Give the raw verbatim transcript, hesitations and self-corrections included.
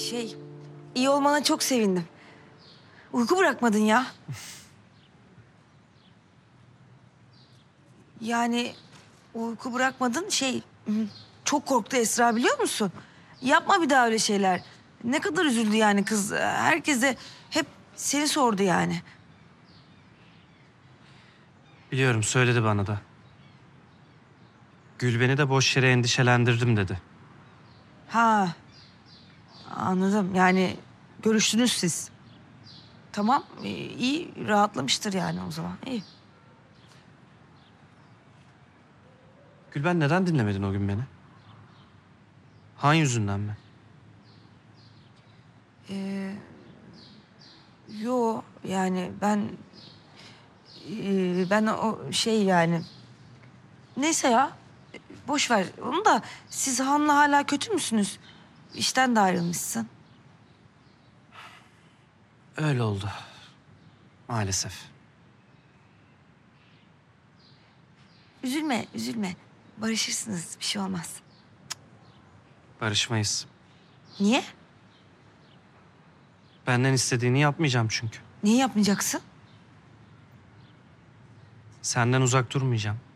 Şey, iyi olmana çok sevindim. Uyku bırakmadın ya. Yani uyku bırakmadın şey... Çok korktu Esra biliyor musun? Yapma bir daha öyle şeyler. Ne kadar üzüldü yani kız. Herkese hep seni sordu yani. Biliyorum, söyledi bana da. Gül beni de boş yere endişelendirdim dedi. Ha, anladım. Yani görüştünüz siz. Tamam, iyi rahatlamıştır yani o zaman. İyi. Gül, ben neden dinlemedin o gün beni? Han yüzünden mi? Ee, yo yani ben... e, ben o şey yani... Neyse ya, boş ver onu da. Siz Han'la hala kötü müsünüz? İşten de ayrılmışsın. Öyle oldu. Maalesef. Üzülme, üzülme. Barışırsınız, bir şey olmaz. Barışmayız. Niye? Benden istediğini yapmayacağım çünkü. Niye yapmayacaksın? Senden uzak durmayacağım.